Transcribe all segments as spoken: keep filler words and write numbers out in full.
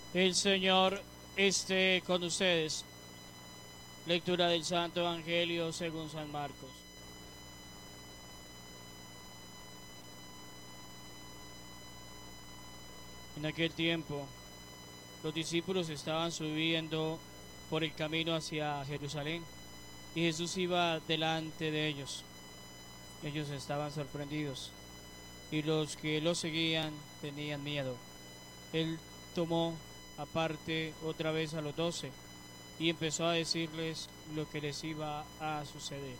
El Señor esté con ustedes. Lectura del Santo Evangelio según San Marcos. En aquel tiempo, los discípulos estaban subiendo por el camino hacia Jerusalén y Jesús iba delante de ellos. Ellos estaban sorprendidos y los que lo seguían tenían miedo. Él tomó aparte otra vez a los doce y empezó a decirles lo que les iba a suceder.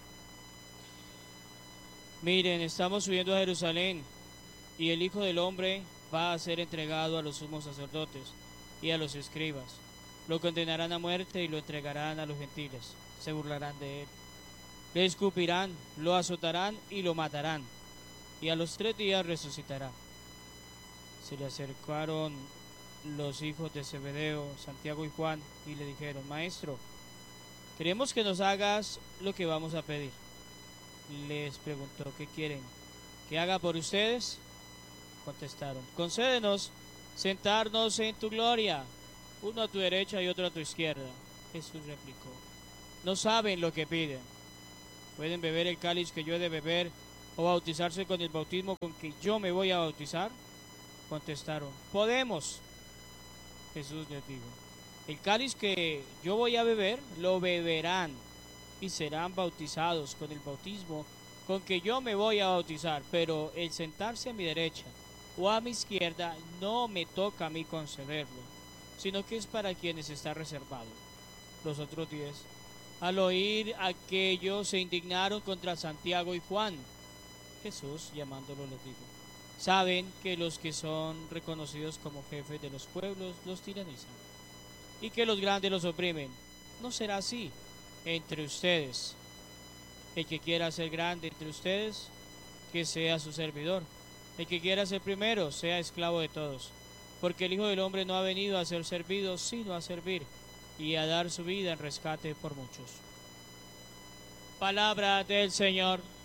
Miren, estamos subiendo a Jerusalén y el Hijo del Hombre va a ser entregado a los sumos sacerdotes y a los escribas. Lo condenarán a muerte y lo entregarán a los gentiles. Se burlarán de él. Le escupirán, lo azotarán y lo matarán. Y a los tres días resucitará. Se le acercaron los hijos de Zebedeo, Santiago y Juan, y le dijeron: Maestro, queremos que nos hagas lo que vamos a pedir. Les preguntó: ¿qué quieren que haga por ustedes? Contestaron: concédenos sentarnos en tu gloria, uno a tu derecha y otro a tu izquierda. Jesús replicó: no saben lo que piden. ¿Pueden beber el cáliz que yo he de beber o bautizarse con el bautismo con que yo me voy a bautizar? Contestaron: podemos. Jesús les dijo: el cáliz que yo voy a beber lo beberán y serán bautizados con el bautismo con que yo me voy a bautizar, pero el sentarse a mi derecha o a mi izquierda no me toca a mí concederlo, sino que es para quienes está reservado. Los otros diez, al oír aquello, se indignaron contra Santiago y Juan. Jesús, llamándolo, les dijo: saben que los que son reconocidos como jefes de los pueblos los tiranizan y que los grandes los oprimen. No será así entre ustedes. El que quiera ser grande entre ustedes, que sea su servidor. El que quiera ser primero, sea esclavo de todos. Porque el Hijo del Hombre no ha venido a ser servido, sino a servir y a dar su vida en rescate por muchos. Palabra del Señor.